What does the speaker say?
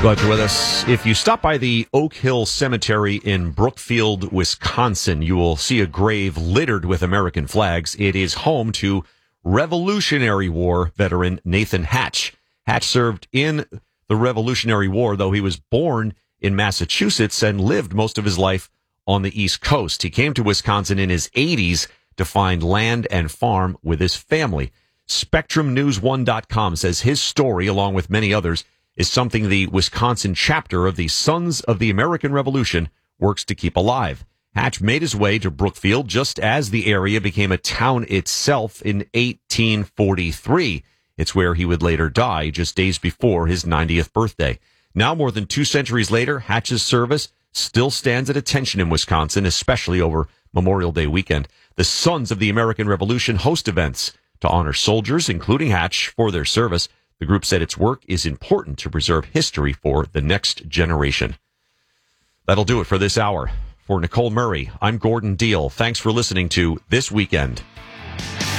Glad you're with us. If you stop by the Oak Hill Cemetery in Brookfield, Wisconsin, you will see a grave littered with American flags. It is home to Revolutionary War veteran Nathan Hatch. Hatch served in the Revolutionary War, though he was born in Massachusetts and lived most of his life on the East Coast. He came to Wisconsin in his 80s to find land and farm with his family. SpectrumNews1.com says his story, along with many others, is something the Wisconsin chapter of the Sons of the American Revolution works to keep alive. Hatch made his way to Brookfield just as the area became a town itself in 1843. It's where he would later die just days before his 90th birthday. Now, more than 2 centuries later, Hatch's service still stands at attention in Wisconsin, especially over Memorial Day weekend. The Sons of the American Revolution host events to honor soldiers, including Hatch, for their service. The group said its work is important to preserve history for the next generation. That'll do it for this hour. For Nicole Murray, I'm Gordon Deal. Thanks for listening to This Weekend.